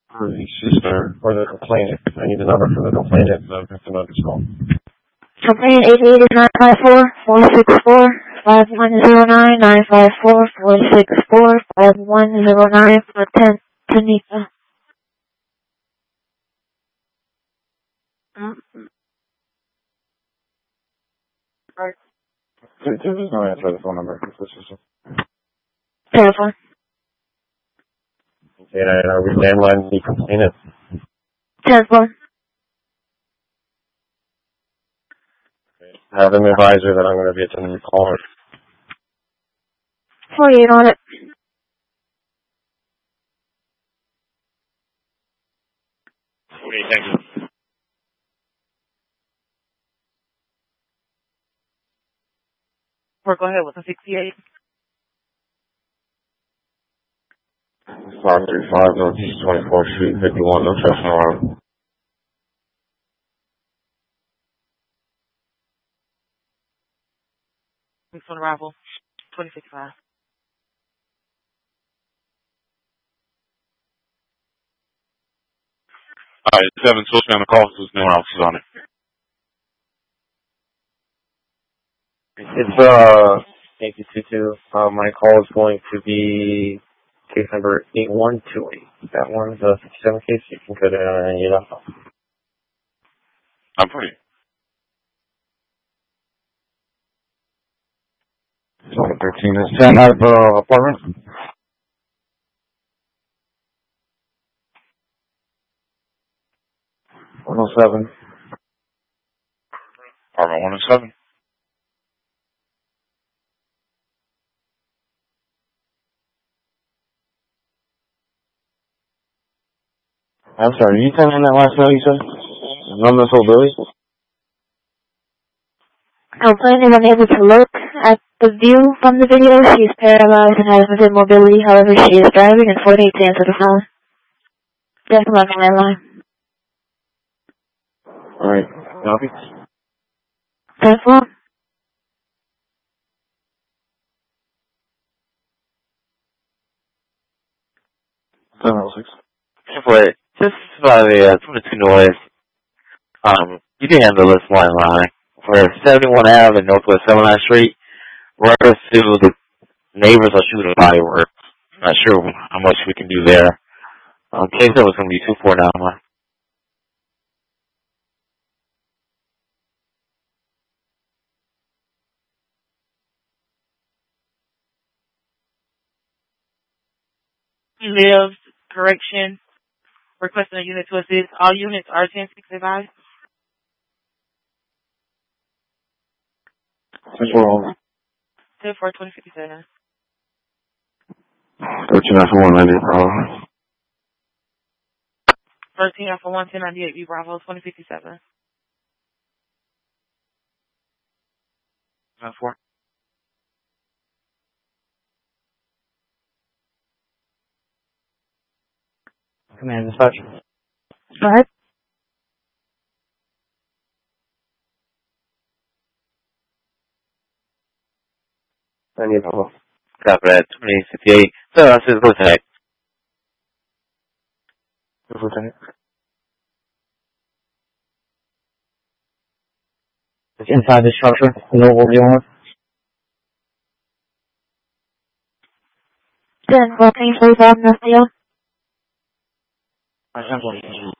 For the sister, or the complainant. I need the number for the complainant, the victim of this call. Complainant 88-954-464-5109-954-464-5109 for Tanika. There's no answer to the phone number. Telephone. Okay, and are we landline the complainant? Telephone. I have an advisor that I'm going to be attending the call. 48 on it. Okay, thank you. Go ahead with the 68. 535 Northeast 24th Street, 51, no Chestnut Road. Next on arrival, 2055. Alright, 7 supposed to be on the call, so there's no one else on it. It's, thank you, Tutu. My call is going to be case number 8128. That one's a 57 case. You can go down and you know. I'm pretty. 13 is 10 out of apartment. $107. Apartment 107. I'm sorry, did you tell me that last note you said? Numbness old Billy? Complainant is unable to look at the view from the video. She is paralyzed and has limited mobility. However, she is driving and 48 to answer the phone. Just on the landline. Alright, copy. Telephone. Wait, just by the 22 noise, you can handle this line for 71 Ave and Northwest 79th Street. Reference to the neighbors are shooting fireworks. Not sure how much we can do there. Case number is going to be 2491. Lives, correction, requesting a unit to assist. All units are 1065. Since we're all 10-4-2057. 13 after 190, Bravo. 13 Alpha 1, 1098 B Bravo, 2057. 4. Command dispatch. Go ahead. I need help. Copy that, 2868. So, this is Lieutenant. Lieutenant. It's inside the structure. You know what we're dealing with? 10-4-45 North Field. I have one.